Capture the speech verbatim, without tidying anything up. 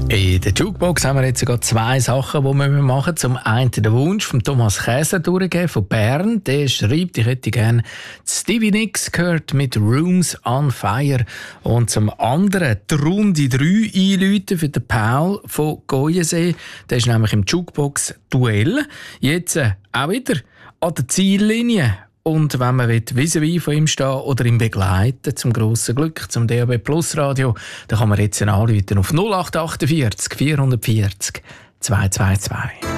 In der Jukebox haben wir jetzt sogar zwei Sachen, die wir machen. Zum einen den Wunsch von Thomas Käser durchgeben, von Bern. Der schreibt, ich hätte gerne Stevie Nicks gehört mit Rooms on Fire. Und zum anderen die Runde drei einläuten für den Paul von Goyensee. Der ist nämlich im Jukebox-Duell. Jetzt äh, auch wieder an der Ziellinie. Und wenn man vis-à-vis von ihm stehen oder ihn begleiten, zum grossen Glück, zum D A B Plus Radio, dann kann man jetzt anrufen auf null acht acht vier vier vier null zwei zwei zwei.